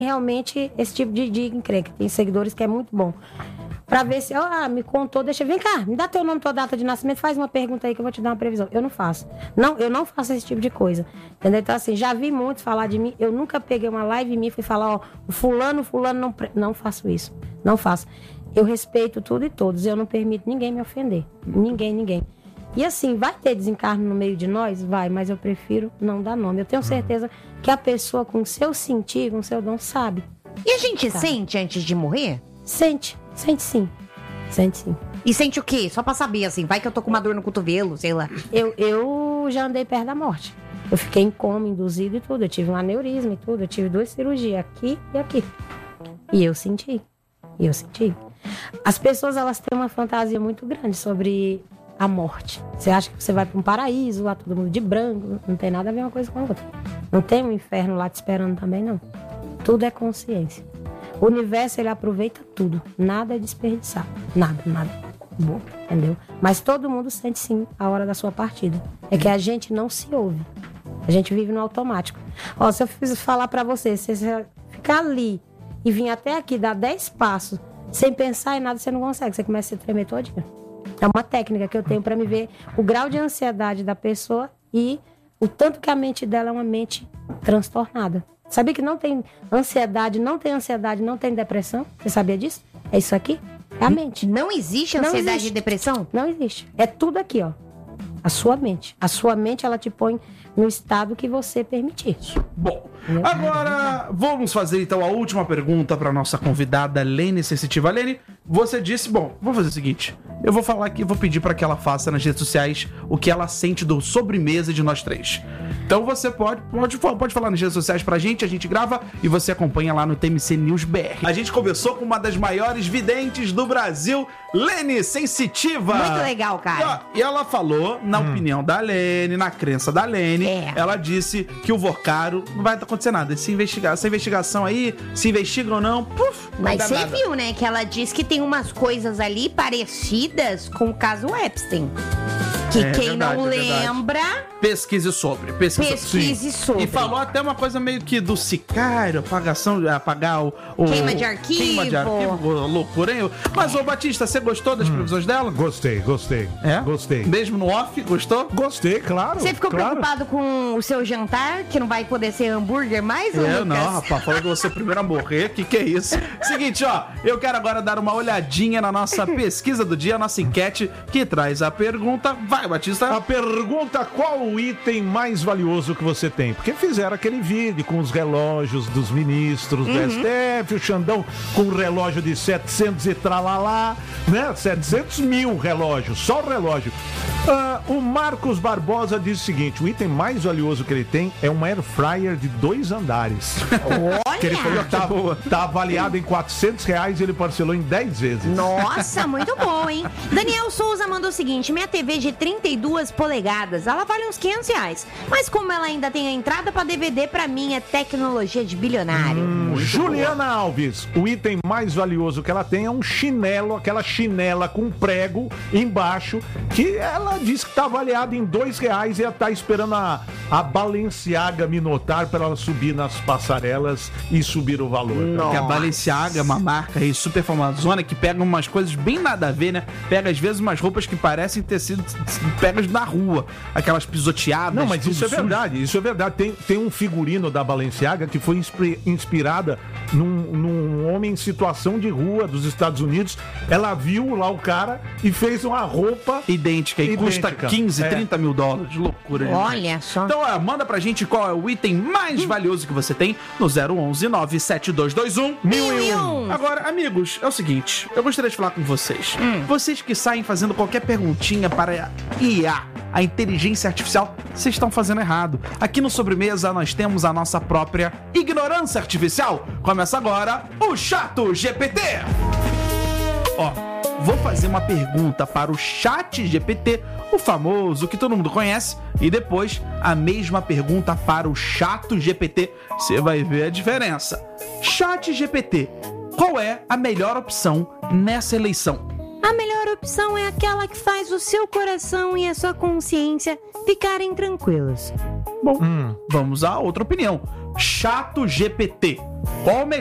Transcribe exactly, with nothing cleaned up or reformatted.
realmente esse tipo de, de encrenca. Tem seguidores que é muito bom. Pra ver se, ah, me contou, deixa, vem cá, me dá teu nome, tua data de nascimento, faz uma pergunta aí que eu vou te dar uma previsão. Eu não faço. Não, eu não faço esse tipo de coisa. Entendeu? Então, assim, já vi muitos falar de mim, eu nunca peguei uma live em mim e fui falar, ó, o fulano, fulano, não, não faço isso. Não faço. Eu respeito tudo e todos, eu não permito ninguém me ofender. Ninguém, ninguém. E assim, vai ter desencarno no meio de nós? Vai, mas eu prefiro não dar nome. Eu tenho certeza que a pessoa com o seu sentir, com o seu dom, sabe. E a gente sabe. sente antes de morrer? Sente, sente sim. Sente sim. E sente o quê? Só pra saber, assim, vai que eu tô com uma dor no cotovelo, sei lá. Eu, eu já andei perto da morte. Eu fiquei em coma, induzido e tudo. Eu tive um aneurisma e tudo. Eu tive duas cirurgias, aqui e aqui. E eu senti. E eu senti. As pessoas, elas têm uma fantasia muito grande sobre a morte. Você acha que você vai para um paraíso, lá todo mundo de branco. Não tem nada a ver uma coisa com a outra. Não tem um inferno lá te esperando também, não. Tudo é consciência. O universo, ele aproveita tudo. Nada é desperdiçado. Nada, nada. Bom, entendeu? Mas todo mundo sente sim a hora da sua partida. É que a gente não se ouve. A gente vive no automático. Ó, se eu falar pra você, se você ficar ali e vir até aqui, dar dez passos, sem pensar em nada, você não consegue. Você começa a se tremer todinha. É uma técnica que eu tenho pra me ver o grau de ansiedade da pessoa e o tanto que a mente dela é uma mente transtornada. Sabia que não tem ansiedade, não tem ansiedade, não tem depressão? Você sabia disso? É isso aqui? É a mente. Não existe ansiedade não existe. E depressão? Não existe. É tudo aqui, ó. A sua mente. A sua mente, ela te põe no estado que você permitir. Bom, agora vamos fazer então a última pergunta para nossa convidada Lene Sensitiva. Lene, você disse, bom, vamos fazer o seguinte, eu vou falar aqui, vou pedir para que ela faça nas redes sociais o que ela sente do sobremesa de nós três. Então você pode, pode, pode falar nas redes sociais pra gente, a gente grava e você acompanha lá no T M C News B R. A gente conversou com uma das maiores videntes do Brasil, Lene Sensitiva. Muito legal, cara. E ela falou, na hum. opinião da Lene, na crença da Lene, é. ela disse que o Vocaro não vai acontecer nada. Se investigar, essa investigação aí, se investiga ou não, puf, não Mas você nada. viu, né, que ela disse que tem umas coisas ali parecidas com o caso Epstein. Que é, quem verdade, não lembra... Pesquise sobre. Pesquise, pesquise sobre. E falou até uma coisa meio que do sicário, apagação, apagar o... o queima de arquivo. Queima de arquivo, loucura, hein? Mas, ô Batista, você gostou das hum. previsões dela? Gostei, gostei. É? Gostei. Mesmo no off, gostou? Gostei, claro. Você ficou claro. preocupado com o seu jantar, que não vai poder ser hambúrguer mais, ou Eu Lucas? não, rapaz, falou que você é o primeiro a morrer, que que é isso? Seguinte, ó, eu quero agora dar uma olhadinha na nossa pesquisa do dia, a nossa enquete, que traz a pergunta. Vai, Batista. A pergunta, qual o item mais valioso que você tem? Porque fizeram aquele vídeo com os relógios dos ministros uhum. do S T F, o Xandão com um relógio de setecentos e tralalá, né? setecentos mil relógios, só o relógio. Uh, o Marcos Barbosa diz o seguinte, o item mais valioso que ele tem é um air fryer de dois andares. Olha! Que ele falou que tá, tá avaliado em quatrocentos reais e ele parcelou em dez vezes. Nossa, muito bom, hein? Daniel Souza mandou o seguinte, minha T V de trinta e duas polegadas, ela vale uns quinhentos reais. Mas como ela ainda tem a entrada pra D V D, pra mim é tecnologia de bilionário. Hum, Juliana boa. Alves, o item mais valioso que ela tem é um chinelo, aquela chinela com prego embaixo, que ela diz que tá avaliada em dois reais e ela tá esperando a, a Balenciaga Minotaur pra ela subir nas passarelas e subir o valor. Porque a Balenciaga é uma marca aí super famosona que pega umas coisas bem nada a ver, né? Pega às vezes umas roupas que parecem ter sido pegas na rua, aquelas pisoteadas. Não, mas isso é sujo. verdade, isso é verdade. Tem, tem um figurino da Balenciaga que foi inspirada num, num homem em situação de rua dos Estados Unidos. Ela viu lá o cara e fez uma roupa idêntica e idêntica. Custa quinze, é. trinta mil dólares. Loucura. Olha demais. só. Então, ó, manda pra gente qual é o item mais hum. valioso que você tem no zero onze nove sete dois dois um mil e um. Agora, amigos, é o seguinte, eu gostaria de falar com vocês. Hum. Vocês que saem fazendo qualquer perguntinha para I A, a inteligência artificial, vocês estão fazendo errado. Aqui no Sobremesa nós temos a nossa própria ignorância artificial. Começa agora o Chato G P T. Ó, vou fazer uma pergunta para o Chat G P T, o famoso que todo mundo conhece, e depois a mesma pergunta para o Chato G P T. Você vai ver a diferença. Chat G P T, qual é a melhor opção nessa eleição? A melhor opção é aquela que faz o seu coração e a sua consciência ficarem tranquilos. Bom, hum. vamos a outra opinião. Chato G P T. Qual o